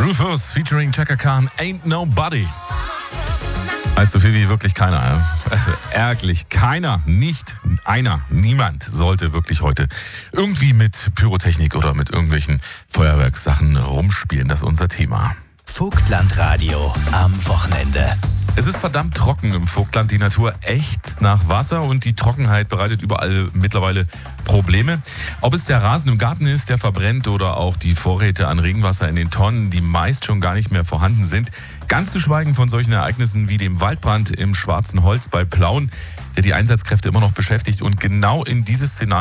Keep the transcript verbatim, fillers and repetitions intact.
Rufus featuring Chaka Khan, Ain't Nobody. Heißt so viel wie wirklich keiner. Ja? Also ärgerlich. Keiner, nicht einer, niemand sollte wirklich heute irgendwie mit Pyrotechnik oder mit irgendwelchen Feuerwerkssachen rumspielen. Das ist unser Thema. Vogtlandradio am Wochenende. Es ist verdammt trocken im Vogtland. Die Natur echt nach Wasser und die Trockenheit bereitet überall mittlerweile Probleme. Ob es der Rasen im Garten ist, der verbrennt, oder auch die Vorräte an Regenwasser in den Tonnen, die meist schon gar nicht mehr vorhanden sind. Ganz zu schweigen von solchen Ereignissen wie dem Waldbrand im Schwarzen Holz bei Plauen, der die Einsatzkräfte immer noch beschäftigt. Und genau in dieses Szenario